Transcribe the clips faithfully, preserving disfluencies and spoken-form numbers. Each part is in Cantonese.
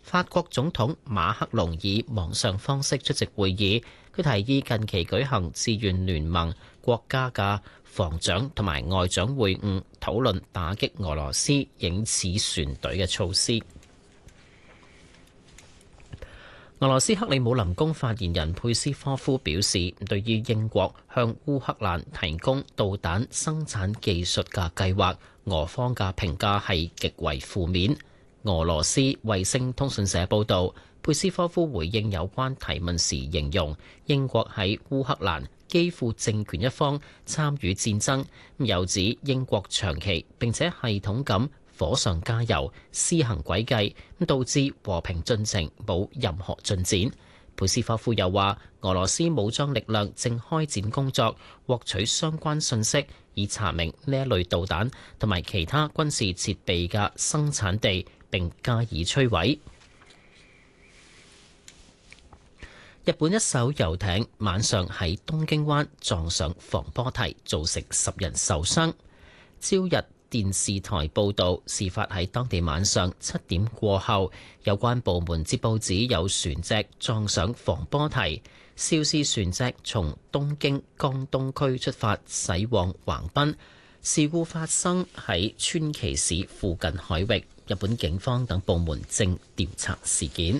法國總統馬克龍以網上方式出席會議，佢提議近期舉行志願聯盟國家嘅防長同埋外長會晤，討論打擊俄羅斯影子船隊嘅措施。俄羅斯克里姆林宮發言人佩斯科夫表示，對於英國向烏克蘭提供導彈生產技術嘅計劃，俄方嘅評價係極為負面。俄羅斯衛星通訊社報導，佩斯科夫回應有關提問時形容，英國喺烏克蘭基輔政權一方參與戰爭，又指英國長期並且系統咁火上加油，施行詭計，導致和平進程冇任何進展。佩斯科夫又話，俄羅斯武裝力量正開展工作，獲取相關信息，以查明呢一類導彈同埋其他軍事設備嘅生產地，並加以摧毀。日本一艘遊艇晚上喺東京灣撞上防波堤，造成十人受傷。朝日電視台報導，事發喺當地晚上七點過後，有關部門接報指有船隻撞上防波堤，肇事船隻從東京江東區出發駛往橫濱。事故發生喺川崎市附近海域，日本警方等部門正調查事件。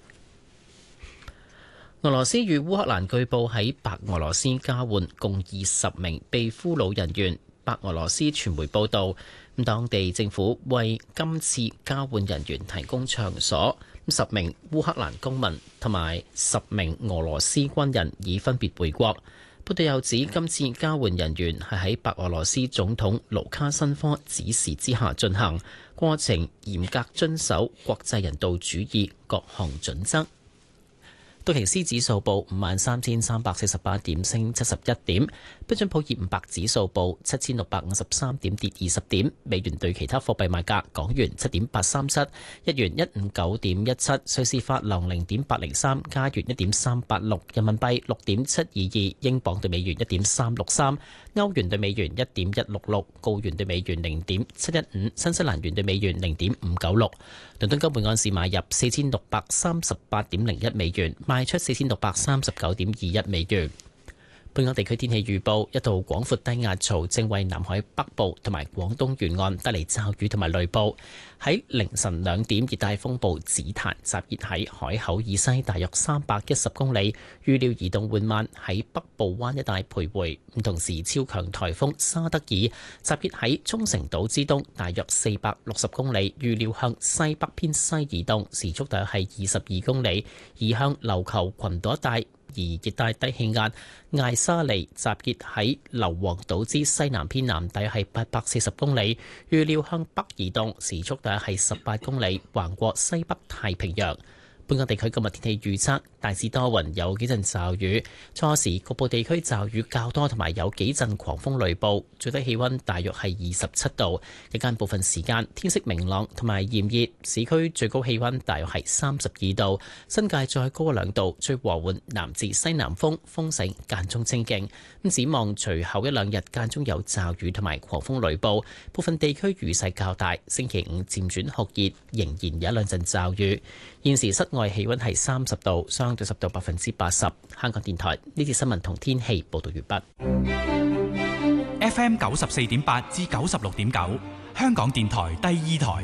俄羅斯與烏克蘭據報喺白俄羅斯交換共二十名被俘虜人員。白俄羅斯傳媒報道，當地政府為今次交換人員提供場所，十名烏克蘭公民同埋十名俄羅斯軍人已分別回國。報道又指，今次交換人員係喺白俄羅斯總統盧卡申科指示之下進行，過程嚴格遵守國際人道主義各項準則。道瓊斯指數報五萬三千三百四十八點，升七十一點。標準普爾五百指數報七千六百五十三點，跌二十點。美元對其他貨幣賣價：港元七點八三七，日元一五九點一七，瑞士法郎零點八零三，加元一點三八六，人民幣六點七二二，英鎊對美元一點三六三，歐元對美元一點一六六，澳元對美元零點七一五，新西蘭元對美元零點五九六。倫敦金每盎司買入四千六百三十八點零一美元，賣出四千六百三十九點二一美元。本港地區天氣預報：一道廣闊低壓槽正為南海北部同埋廣東沿岸帶嚟驟雨同埋雷暴。喺凌晨兩點，熱帶風暴紫檀集結喺海口以西大約三百一十公里，預料移動緩慢喺北部灣一帶徘徊。同時，超強颱風沙德爾集結喺沖繩島之東大約四百六十公里，預料向西北偏西移動，時速大約係二十二公里，移向琉球群島一帶。而熱帶低氣壓艾沙尼集結喺硫磺島之西南偏南，大約係八百四十公里，預料向北移動，時速大約係十八公里，橫過西北太平洋。本港地區今日天氣預測，大致多雲，有幾陣驟雨，初時局部地區驟雨較多，同埋有幾陣狂風雷暴，最低氣溫大約係二十七度。日間部分時間天色明朗同埋炎熱，市區最高氣溫大約係三十二度，新界再高兩度，吹和緩南至西南風，風勢間中清勁。咁展望隨後一兩日間中有驟雨同埋狂風雷暴，部分地區雨勢較大。星期五漸轉酷熱，仍然有一兩陣驟雨。現時室外氣溫係三十度，相對濕度百分之八十。香港電台呢節新聞同天氣報道完畢。 F M 九十四點八至九十六點九，香港電台第二台。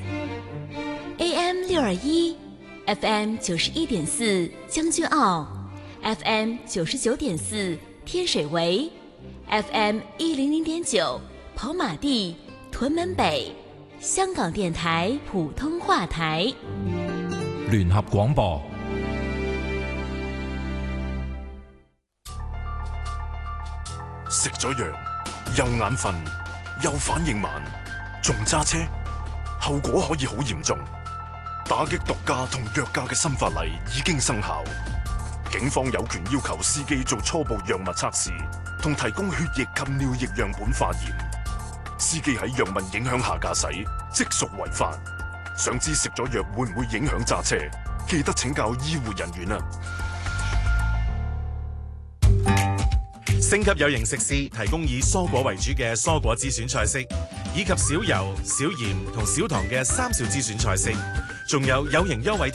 A M 六二一 ，F M 九十一點四將軍澳 ，F M 九十九點四天水圍 ，F M 一零零點九跑馬地屯門北，香港電台普通話台。 聯合廣播。 食咗藥又眼瞓又反應慢，仲揸車，後果可以好嚴重。打擊毒駕同藥駕嘅新法例已經生效，警方有權要求司機做初步藥物測試，同提供血液及尿液樣本化驗。司機喺藥物影響下駕駛，即屬違法。想知食咗藥會唔會影響揸車？記得請教醫護人員啊！ 星級有型食肆提供以蔬果為主嘅蔬果之選菜式，以及少油、少鹽同少糖嘅三少之選菜式，仲有有型優惠